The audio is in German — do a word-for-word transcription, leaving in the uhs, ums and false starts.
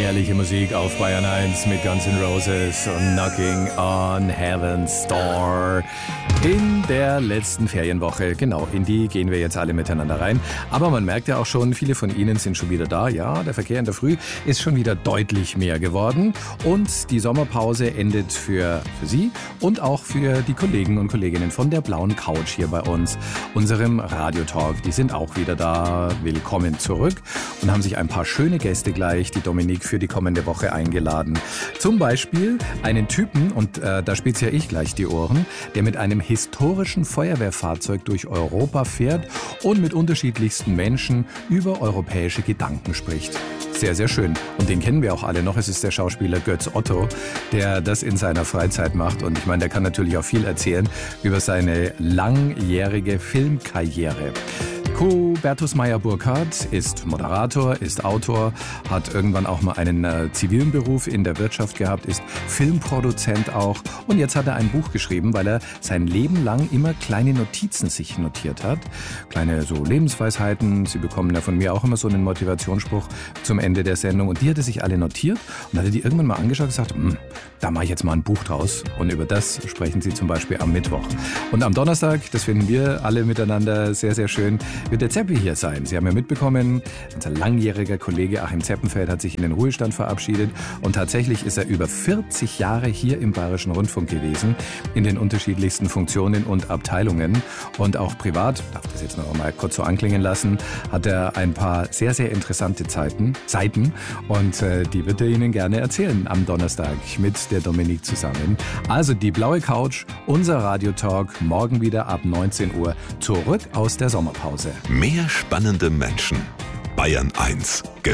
Herrliche Musik auf Bayern eins mit Guns N' Roses und Knocking on Heaven's Door. In der letzten Ferienwoche, genau, in die gehen wir jetzt alle miteinander rein. Aber man merkt ja auch schon, viele von Ihnen sind schon wieder da. Ja, der Verkehr in der Früh ist schon wieder deutlich mehr geworden. Und die Sommerpause endet für, für Sie und auch für die Kollegen und Kolleginnen von der blauen Couch hier bei uns, unserem Radiotalk. Die sind auch wieder da. Willkommen zurück und haben sich ein paar schöne Gäste gleich, die Dominique, für die kommende Woche eingeladen. Zum Beispiel einen Typen, und äh, da spitze ja ich gleich die Ohren, der mit einem historischen Feuerwehrfahrzeug durch Europa fährt und mit unterschiedlichsten Menschen über europäische Gedanken spricht. Sehr, sehr schön. Und den kennen wir auch alle noch. Es ist der Schauspieler Götz Otto, der das in seiner Freizeit macht. Und ich meine, der kann natürlich auch viel erzählen über seine langjährige Filmkarriere. Hubertus Meyer-Burkhardt ist Moderator, ist Autor, hat irgendwann auch mal einen äh, zivilen Beruf in der Wirtschaft gehabt, ist Filmproduzent auch. Und jetzt hat er ein Buch geschrieben, weil er sein Leben lang immer kleine Notizen sich notiert hat. Kleine so Lebensweisheiten. Sie bekommen ja von mir auch immer so einen Motivationsspruch zum Ende der Sendung. Und die hat er sich alle notiert und hat er die irgendwann mal angeschaut und gesagt, da mache ich jetzt mal ein Buch draus. Und über das sprechen Sie zum Beispiel am Mittwoch. Und am Donnerstag, das finden wir alle miteinander sehr, sehr schön, wird der Zeppi hier sein. Sie haben ja mitbekommen, unser langjähriger Kollege Achim Zeppenfeld hat sich in den Ruhestand verabschiedet und tatsächlich ist er über vierzig Jahre hier im Bayerischen Rundfunk gewesen, in den unterschiedlichsten Funktionen und Abteilungen. Und auch privat, darf das jetzt noch mal kurz so anklingen lassen, hat er ein paar sehr, sehr interessante Zeiten, Seiten und äh, die wird er Ihnen gerne erzählen am Donnerstag mit der Dominique zusammen. Also die blaue Couch, unser Radiotalk, morgen wieder ab neunzehn Uhr, zurück aus der Sommerpause. Mehr spannende Menschen. Bayern eins.